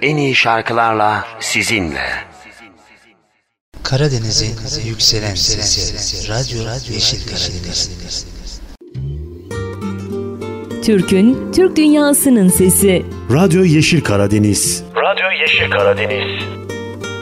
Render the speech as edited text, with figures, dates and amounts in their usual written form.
en iyi şarkılarla sizinle. Karadeniz'in yükselen sesi, Radyo Yeşil Karadeniz. Türk'ün, Türk dünyasının sesi. Radyo Yeşil Karadeniz. Radyo Yeşil Karadeniz.